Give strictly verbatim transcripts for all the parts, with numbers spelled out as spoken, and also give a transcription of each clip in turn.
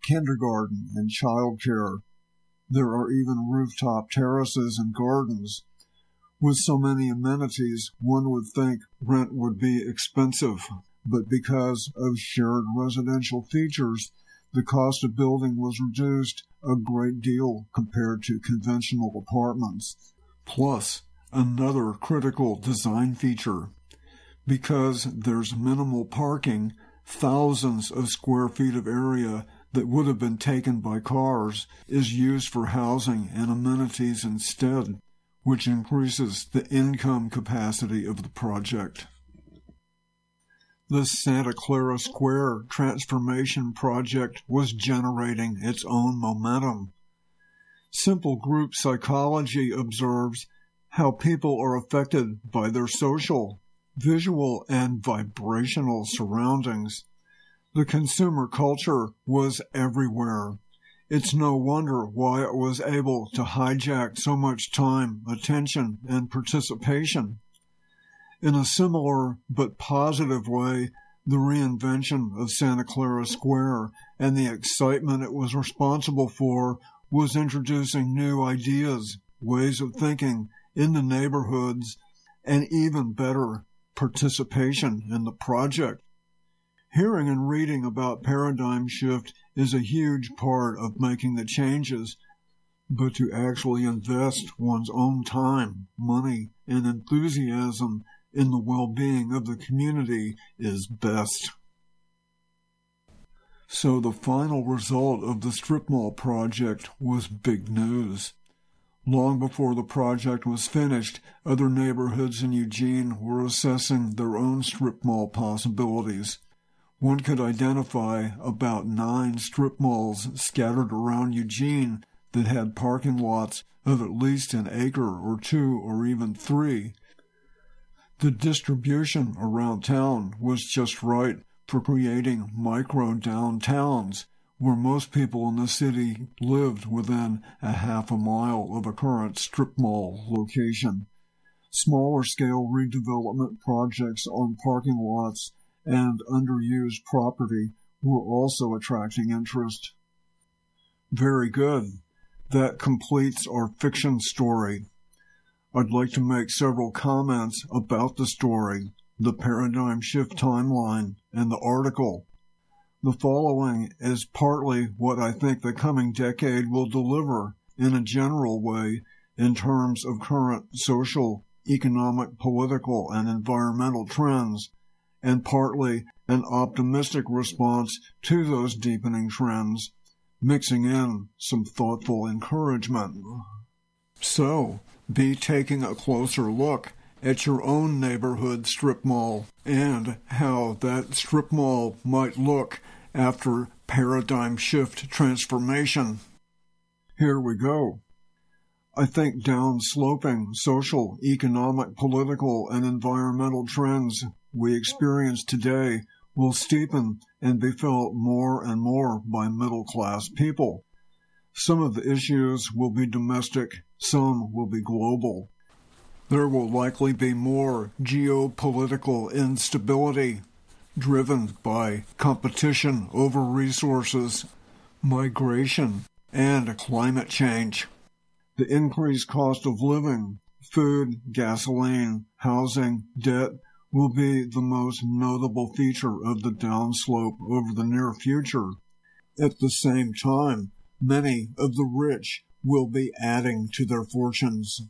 kindergarten and childcare. There are even rooftop terraces and gardens. With so many amenities, one would think rent would be expensive, but because of shared residential features, the cost of building was reduced a great deal compared to conventional apartments. Plus, another critical design feature. Because there's minimal parking, thousands of square feet of area that would have been taken by cars is used for housing and amenities instead, which increases the income capacity of the project. The Santa Clara Square transformation project was generating its own momentum. Simple group psychology observes how people are affected by their social, visual, and vibrational surroundings. The consumer culture was everywhere. It's no wonder why it was able to hijack so much time, attention, and participation. In a similar but positive way, the reinvention of Santa Clara Square and the excitement it was responsible for was introducing new ideas, ways of thinking in the neighborhoods, and even better, participation in the project. Hearing and reading about paradigm shift is a huge part of making the changes, but to actually invest one's own time, money, and enthusiasm in the well-being of the community is best. So the final result of the strip mall project was big news. Long before the project was finished, other neighborhoods in Eugene were assessing their own strip mall possibilities. One could identify about nine strip malls scattered around Eugene that had parking lots of at least an acre or two or even three. The distribution around town was just right for creating micro downtowns, where most people in the city lived within a half a mile of a current strip mall location. Smaller-scale redevelopment projects on parking lots and underused property were also attracting interest. Very good. That completes our fiction story. I'd like to make several comments about the story, the paradigm shift timeline, and the article. The following is partly what I think the coming decade will deliver in a general way in terms of current social, economic, political, and environmental trends, and partly an optimistic response to those deepening trends, mixing in some thoughtful encouragement. So, be taking a closer look at your own neighborhood strip mall and how that strip mall might look after paradigm shift transformation. Here we go. I think downsloping social, economic, political, and environmental trends we experience today will steepen and be felt more and more by middle-class people. Some of the issues will be domestic, some will be global. There will likely be more geopolitical instability, driven by competition over resources, migration, and climate change. The increased cost of living, food, gasoline, housing, debt will be the most notable feature of the downslope over the near future. At the same time, many of the rich will be adding to their fortunes.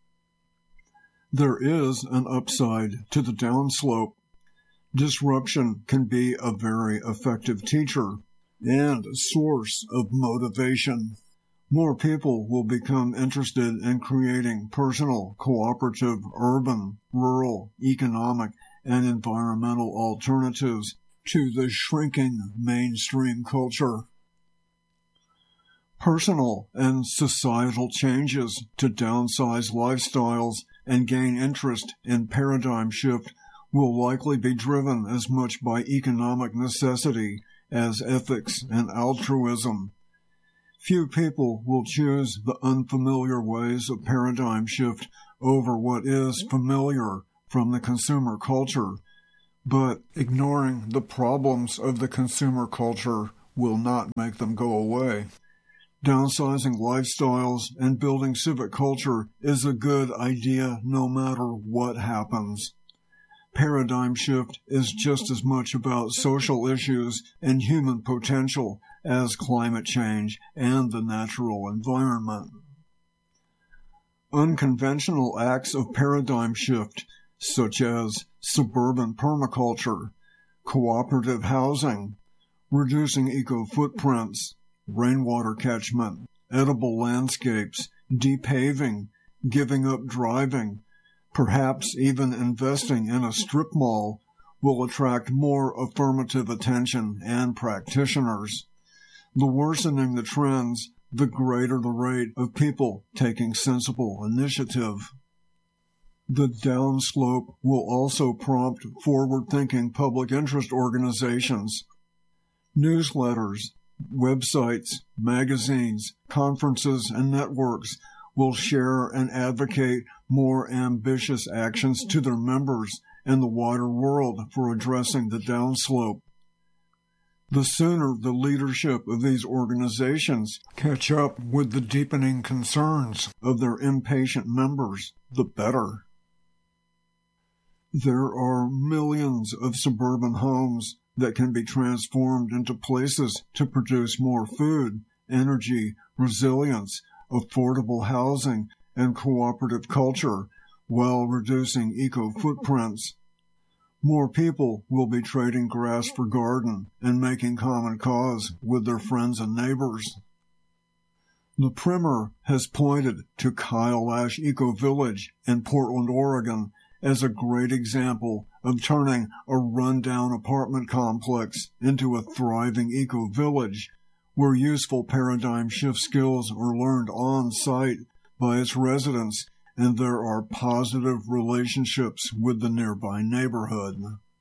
There is an upside to the downslope. Disruption can be a very effective teacher and source of motivation. More people will become interested in creating personal, cooperative, urban, rural, economic, and environmental alternatives to the shrinking mainstream culture. Personal and societal changes to downsize lifestyles and gain interest in paradigm shift will likely be driven as much by economic necessity as ethics and altruism. Few people will choose the unfamiliar ways of paradigm shift over what is familiar from the consumer culture, but ignoring the problems of the consumer culture will not make them go away. Downsizing lifestyles and building civic culture is a good idea no matter what happens. Paradigm shift is just as much about social issues and human potential as climate change and the natural environment. Unconventional acts of paradigm shift, such as suburban permaculture, cooperative housing, reducing eco-footprints, rainwater catchment, edible landscapes, depaving, giving up driving, perhaps even investing in a strip mall, will attract more affirmative attention and practitioners. The worsening the trends, the greater the rate of people taking sensible initiative. The downslope will also prompt forward-thinking public interest organizations. Newsletters, websites, magazines, conferences, and networks will share and advocate more ambitious actions to their members and the wider world for addressing the downslope. The sooner the leadership of these organizations catch up with the deepening concerns of their impatient members, the better. There are millions of suburban homes that can be transformed into places to produce more food, energy, resilience, affordable housing, and cooperative culture while reducing eco-footprints. More people will be trading grass for garden and making common cause with their friends and neighbors. The Primer has pointed to Kyle Ash Eco Village in Portland, Oregon, as a great example of turning a run-down apartment complex into a thriving eco-village where useful paradigm shift skills are learned on-site by its residents, and there are positive relationships with the nearby neighborhood.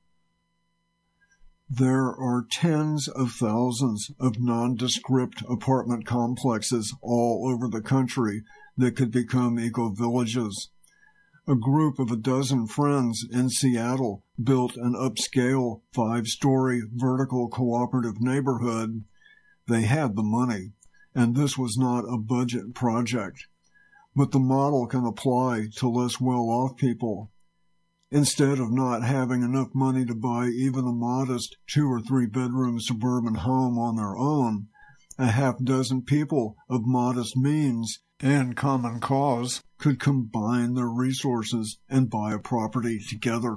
There are tens of thousands of nondescript apartment complexes all over the country that could become eco-villages. A group of a dozen friends in Seattle built an upscale five-story vertical cooperative neighborhood. They had the money, and this was not a budget project. But the model can apply to less well-off people. Instead of not having enough money to buy even a modest two- or three-bedroom suburban home on their own, a half-dozen people of modest means and common cause could combine their resources and buy a property together.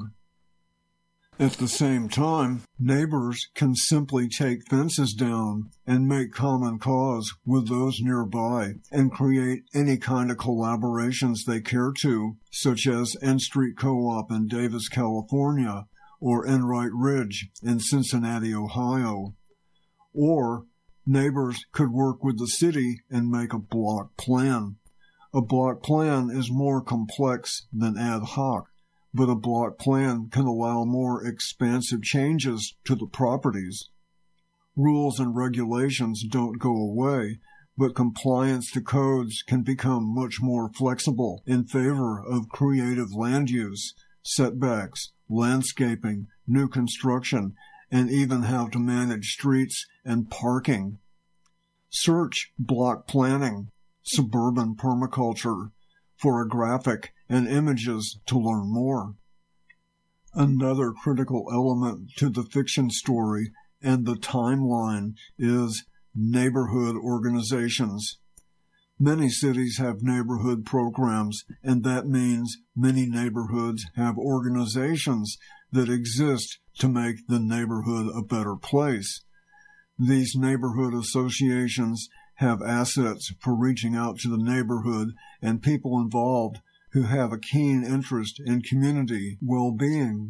At the same time, neighbors can simply take fences down and make common cause with those nearby and create any kind of collaborations they care to, such as N Street Co-op in Davis, California, or Enright Ridge in Cincinnati, Ohio. Or neighbors could work with the city and make a block plan. A block plan is more complex than ad hoc, but a block plan can allow more expansive changes to the properties. Rules and regulations don't go away, but compliance to codes can become much more flexible in favor of creative land use, setbacks, landscaping, new construction, and even how to manage streets and parking. Search block planning, suburban permaculture, for a graphic and images to learn more. Another critical element to the fiction story and the timeline is neighborhood organizations. Many cities have neighborhood programs, and that means many neighborhoods have organizations that exist to make the neighborhood a better place. These neighborhood associations have assets for reaching out to the neighborhood and people involved who have a keen interest in community well-being.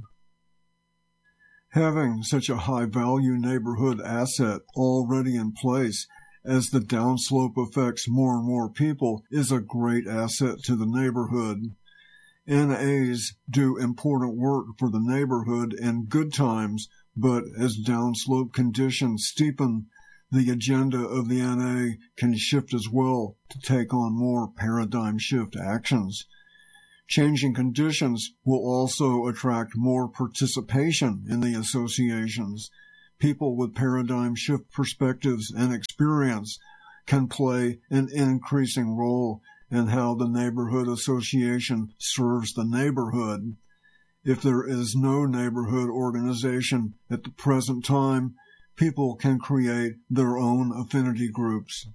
Having such a high-value neighborhood asset already in place as the downslope affects more and more people is a great asset to the neighborhood. N As do important work for the neighborhood in good times, but as downslope conditions steepen, the agenda of the N A can shift as well to take on more paradigm shift actions. Changing conditions will also attract more participation in the associations. People with paradigm shift perspectives and experience can play an increasing role in how the neighborhood association serves the neighborhood. If there is no neighborhood organization at the present time, people can create their own affinity groups.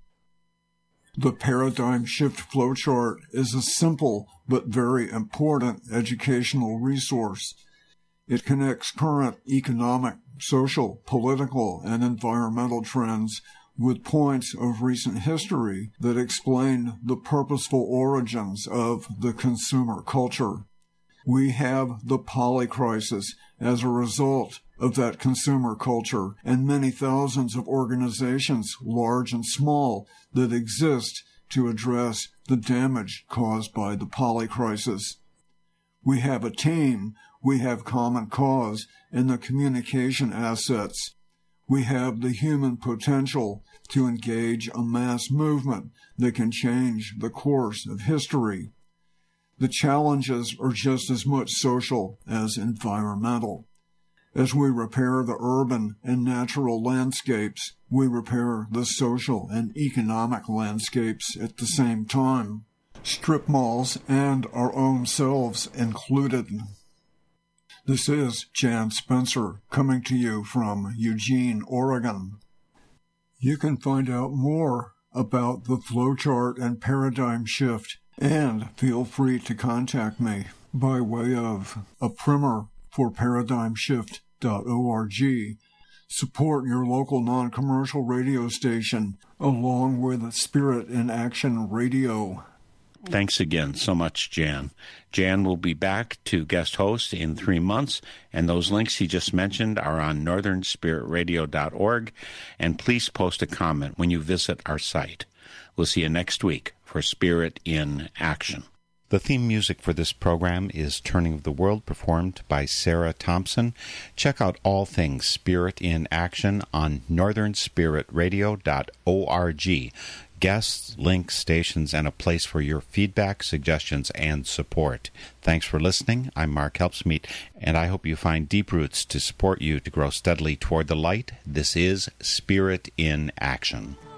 The Paradigm Shift Flowchart is a simple but very important educational resource. It connects current economic, social, political, and environmental trends with points of recent history that explain the purposeful origins of the consumer culture. We have the polycrisis as a result of that consumer culture and many thousands of organizations, large and small, that exist to address the damage caused by the polycrisis. We have a team, we have common cause and the communication assets. We have the human potential to engage a mass movement that can change the course of history. The challenges are just as much social as environmental. As we repair the urban and natural landscapes, we repair the social and economic landscapes at the same time, strip malls and our own selves included. This is Jan Spencer coming to you from Eugene, Oregon. You can find out more about the flowchart and paradigm shift, and feel free to contact me by way of a primer for paradigm shift dot org. Support your local non-commercial radio station along with Spirit in Action Radio. Thanks again so much, Jan. Jan will be back to guest host in three months, and those links he just mentioned are on northern spirit radio dot org, and please post a comment when you visit our site. We'll see you next week for Spirit in Action. The theme music for this program is Turning of the World, performed by Sarah Thompson. Check out all things Spirit in Action on northern spirit radio dot org. Guests, links, stations, and a place for your feedback, suggestions, and support. Thanks for listening. I'm Mark Helpsmeet, and I hope you find deep roots to support you to grow steadily toward the light. This is Spirit in Action.